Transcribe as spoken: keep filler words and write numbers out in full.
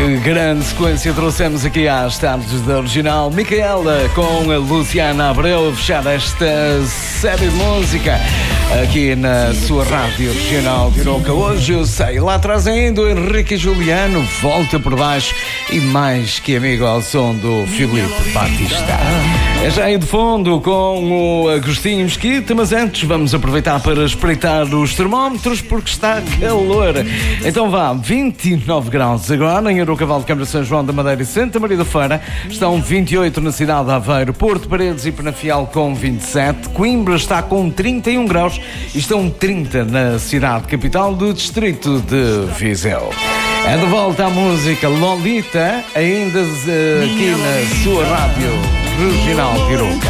Que grande sequência trouxemos aqui às tardes da Original. Micaela com a Luciana Abreu a fechar esta série de música aqui na sua rádio Regional de Arouca. Hoje eu sei, lá atrás ainda o Henrique e Juliano, volta por baixo e mais que amigo ao som do Filipe Batista. É já aí de fundo com o Agostinho Mesquita, mas antes vamos aproveitar para espreitar os termómetros porque está calor. Então vá, vinte e nove graus agora em Arouca, Valdecâmara, São João da Madeira e Santa Maria da Feira. Estão vinte e oito na cidade de Aveiro, Porto Paredes e Penafiel com vinte e sete. Coimbra está com trinta e um graus e estão trinta na cidade capital do distrito de Viseu. É de volta à música Lolita, ainda aqui na sua rádio Regional de Arouca.